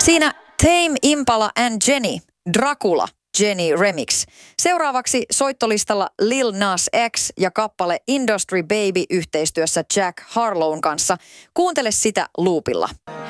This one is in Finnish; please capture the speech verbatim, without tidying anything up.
Siinä Tame Impala and Jenny, Dracula, Jenny Remix. Seuraavaksi soittolistalla Lil Nas X ja kappale Industry Baby yhteistyössä Jack Harlown kanssa. Kuuntele sitä loopilla.